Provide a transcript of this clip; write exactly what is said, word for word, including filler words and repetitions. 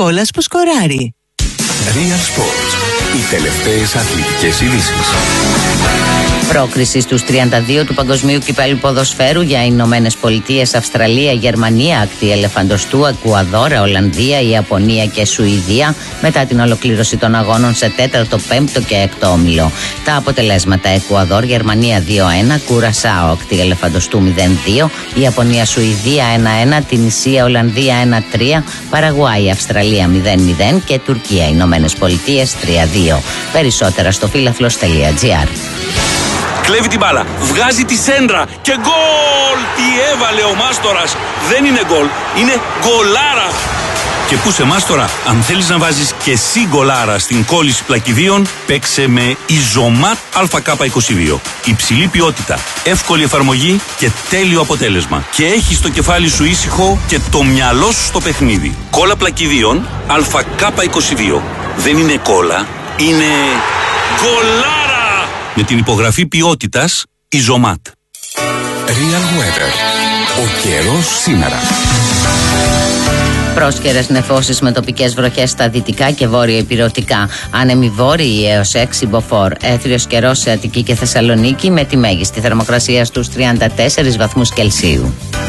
κιόλας που σκοράρει. Real Sports. Οι τελευταίες αθλητικές ειδήσεις. Πρόκριση στους τριάντα δύο του Παγκοσμίου Κυπέλλου Ποδοσφαίρου για Ηνωμένες Πολιτείες, Αυστραλία, Γερμανία, Ακτή Ελεφαντοστού, Εκουαδόρα, Ολλανδία, Ιαπωνία και Σουηδία μετά την ολοκλήρωση των αγώνων σε τέταρτο, πέμπτο και έκτο όμιλο. Τα αποτελέσματα: Εκουαδόρ, Γερμανία δύο ένα, Κουρασάο, Ακτή Ελεφαντοστού μηδέν δύο, Ιαπωνία, Σουηδία ένα ένα, Τινησία, Ολλανδία ένα τρία, Παραγουάη, Αυστραλία μηδέν μηδέν και Τουρκία, Ηνωμένες Πολιτείες τρία δύο. Περισσότερα στο φίλαθλος τελεία τζι άρ. Κλέβει την μπάλα, βγάζει τη σέντρα και γκολ! Τι έβαλε ο Μάστορας! Δεν είναι γκολ, είναι γκολάρα! Και πού σε Μάστορα, αν θέλεις να βάζεις και εσύ γκολάρα στην κόλληση πλακιδίων, παίξε με Ιζωμάτ Α Κ είκοσι δύο. Υψηλή ποιότητα, εύκολη εφαρμογή και τέλειο αποτέλεσμα. Και έχεις το κεφάλι σου ήσυχο και το μυαλό σου στο παιχνίδι. Κόλλα πλακιδίων Α Κ είκοσι δύο. Δεν είναι κόλλα, είναι γκολάρα! Με την υπογραφή ποιότητας Ιζωμάτ. Real Weather. Ο καιρός σήμερα. Πρόσκαιρες νεφώσεις με τοπικές βροχές στα δυτικά και βόρειο-ηπειρωτικά. Άνεμοι βόρειοι έως έξι μποφόρ. Έθριος καιρός σε Αττική και Θεσσαλονίκη με τη μέγιστη θερμοκρασία στους τριάντα τέσσερις βαθμούς Κελσίου.